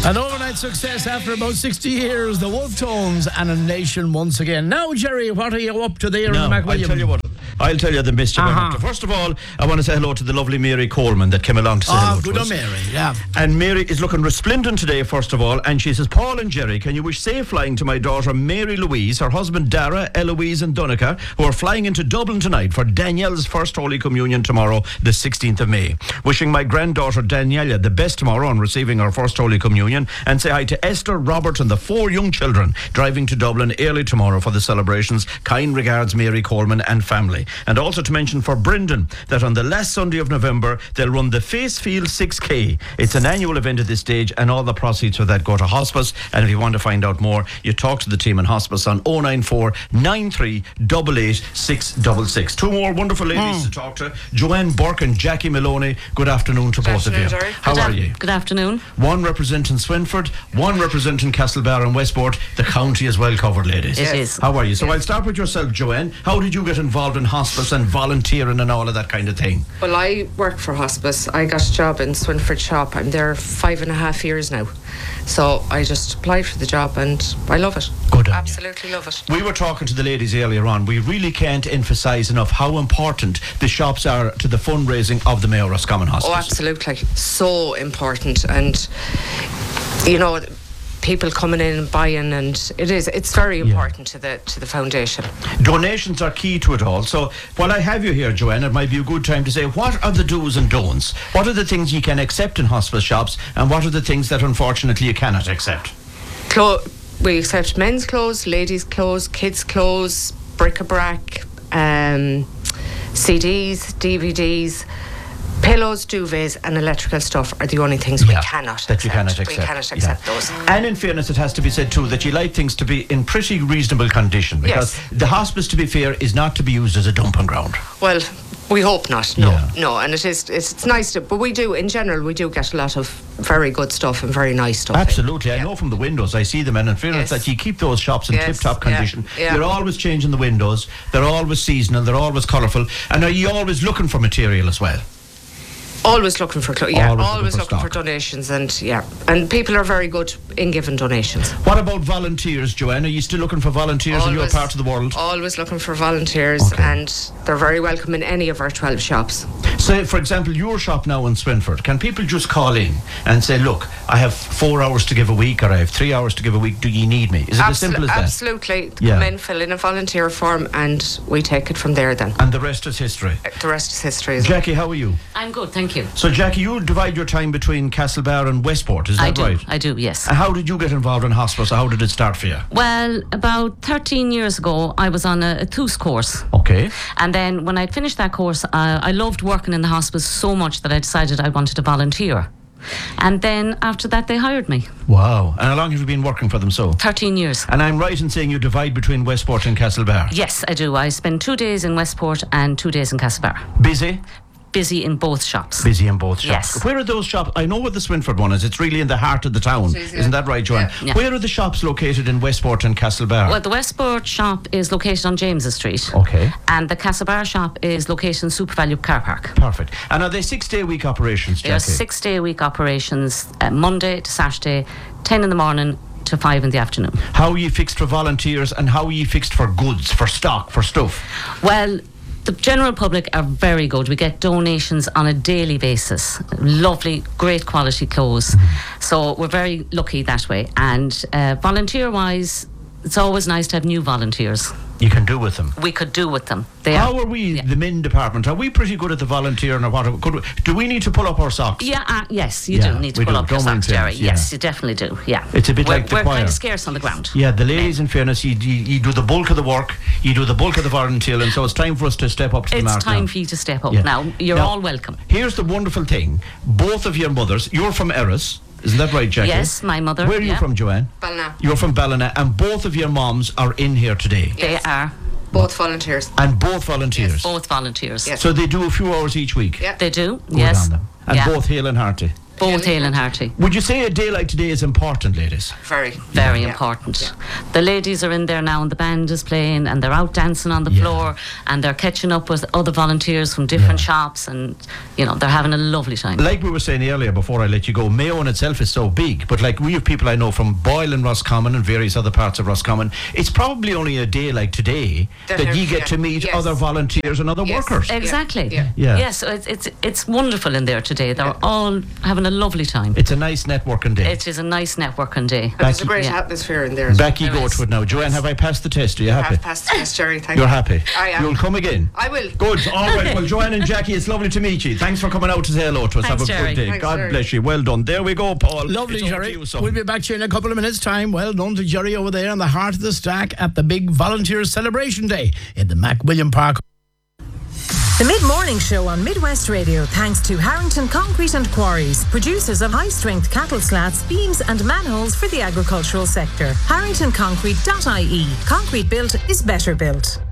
An overnight success after about 60 years, the Wolf Tones and A Nation once again. Now, Jerry, what are you up to there in McWilliam? I'll tell you the mischief I'm up to. First of all, I want to say hello to the lovely Mary Coleman that came along to say hello to us. Good on Mary, yeah. And Mary is looking resplendent today, first of all, and she says, Paul and Jerry, can you wish safe flying to my daughter Mary Louise, her husband Dara, Eloise and Donica, who are flying into Dublin tonight for Danielle's first Holy Communion tomorrow, the 16th of May. Wishing my granddaughter Daniela the best tomorrow on receiving her first Holy Communion, and say hi to Esther, Robert and the 4 young children driving to Dublin early tomorrow for the celebrations. Kind regards, Mary Coleman and family. And also to mention for Brendan that on the last Sunday of November they'll run the Facefield 6K. It's an annual event at this stage, and all the proceeds for that go to hospice. And if you want to find out more, you talk to the team in hospice on 094 93 88 666. 2 more wonderful ladies to talk to, Joanne Burke and Jackie Maloney. Good afternoon to both of you. How are you? Good afternoon. One representing Swinford, one representing Castlebar and Westport. The county is well covered, ladies. It is. How are you? So I'll start with yourself, Joanne. How did you get involved in hospice and volunteering and all of that kind of thing? Well, I work for hospice. I got a job in Swinford Shop. I'm there 5.5 years now. So I just applied for the job and I love it. Good on you. Absolutely love it. We were talking to the ladies earlier on. We really can't emphasise enough how important the shops are to the fundraising of the Mayor Roscommon Hospice. Oh, absolutely. So important. And, you know, people coming in and buying, and it's very important to the foundation. Donations are key to it all. So while I have you here, Joanne, it might be a good time to say, what are the do's and don'ts? What are the things you can accept in hospice shops, and what are the things that unfortunately you cannot accept? We accept men's clothes, ladies' clothes, kids' clothes, bric-a-brac, CDs, DVDs. Pillows, duvets and electrical stuff are the only things we cannot accept. We cannot accept those. And in fairness, it has to be said too that you like things to be in pretty reasonable condition, because the hospice, to be fair, is not to be used as a dumping ground. Well, we hope not. No, and it's nice to, but we do, in general, we do get a lot of very good stuff and very nice stuff. Absolutely. I know from the windows, I see them, and in fairness that you keep those shops in tip-top condition. You're always changing the windows, they're always seasonal, they're always colourful, and are you always looking for material as well? Always looking for always looking for donations, and people are very good in giving donations. What about volunteers, Joanne? Are you still looking for volunteers in your part of the world? Always looking for volunteers, and they're very welcome in any of our 12 shops. So, for example, your shop now in Swinford, can people just call in and say, look, I have 4 hours to give a week, or I have 3 hours to give a week, do you need me? Is it as simple as that? Absolutely. Come in, fill in a volunteer form, and we take it from there then. And the rest is history? The rest is history. Jackie, how are you? I'm good, thank you. So, Jackie, you divide your time between Castlebar and Westport, is that right? I do, yes. And how did you get involved in hospice? How did it start for you? Well, about 13 years ago, I was on a TUS course. Okay. And then when I'd finished that course, I loved working in the hospice so much that I decided I wanted to volunteer. And then after that, they hired me. Wow. And how long have you been working for them so? 13 years. And I'm right in saying you divide between Westport and Castlebar? Yes, I do. I spend 2 days in Westport and 2 days in Castlebar. Busy? Busy in both shops. Busy in both shops. Yes. Where are those shops? I know what the Swinford one is. It's really in the heart of the town. Isn't that right, Joanne? Yeah. Where are the shops located in Westport and Castlebar? Well, the Westport shop is located on James's Street. Okay. And the Castlebar shop is located in SuperValue Car Park. Perfect. And are they 6-day-week operations, Jackie? They are 6-day-week operations, Monday to Saturday, 10 in the morning to 5 in the afternoon. How are you fixed for volunteers, and how are you fixed for goods, for stock, for stuff? Well, the general public are very good. We get donations on a daily basis. Lovely, great quality clothes. So we're very lucky that way. And volunteer-wise, it's always nice to have new volunteers. You can do with them. We could do with them. How are we, the men department? Are we pretty good at the volunteering, or what? Do we need to pull up our socks? Yes, you do need to pull up your socks, Jerry. Yes, you definitely do. Yeah, it's a bit like the choir. We're kind of scarce on the ground. Yeah, the ladies, in fairness, you do the bulk of the work, you do the bulk of the volunteering, so it's time for us to step up to the mark. It's time for you to step up now. You're all welcome. Here's the wonderful thing: both of your mothers, you're from Erris. Isn't that right, Jackie? Yes, my mother. Where are you from, Joanne? Ballina. You're from Ballina, and both of your moms are in here today. They are. Both volunteers. And both volunteers? Yes, both volunteers. Yes. So they do a few hours each week? Yeah. They do, Good on them. And both hale and hearty? Both Hale and Harty. Would you say a day like today is important, ladies? Very important. Yeah. The ladies are in there now and the band is playing and they're out dancing on the floor and they're catching up with other volunteers from different shops and, they're having a lovely time. Like we were saying earlier before I let you go, Mayo in itself is so big, but like we have people I know from Boyle and Roscommon and various other parts of Roscommon, it's probably only a day like today that you get to meet other volunteers and other workers. Exactly. Yes, so it's wonderful in there today. They're all having a lovely time. It's a nice networking day. It is a nice networking day. There's a great atmosphere in there. Back you go to it now. Joanne, have I passed the test? Are you happy? I've passed the test, Jerry. Thank you. You're happy? I am. You'll come again? I will. Good. All right. Well, Joanne and Jackie, it's lovely to meet you. Thanks for coming out to say hello to us. Thanks, have a Jerry. good day. Thanks, God Jerry. bless you. Well done. There we go, Paul. Lovely, It's Jerry. over to you, We'll be back to you in a couple of minutes' time. Well done to Jerry over there in the heart of the stack at the big Volunteers Celebration Day in the MacWilliam Park. The Mid-Morning Show on Midwest Radio, thanks to Harrington Concrete and Quarries, producers of high-strength cattle slats, beams and manholes for the agricultural sector. HarringtonConcrete.ie. Concrete built is better built.